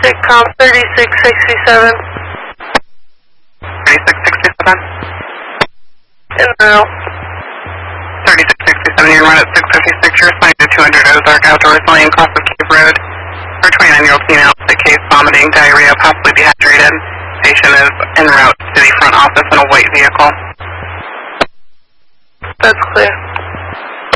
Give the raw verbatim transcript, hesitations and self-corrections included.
Sitcom thirty-six sixty-seven. thirty-six sixty-seven. En route. thirty-six sixty-seven, you're run at six fifty-six, you're assigned to two hundred Ozark Outdoors Lane, cross of Cave Road. For twenty-nine-year-old female, the case vomiting, diarrhea, possibly dehydrated. Patient is en route to the front office in a white vehicle. That's clear.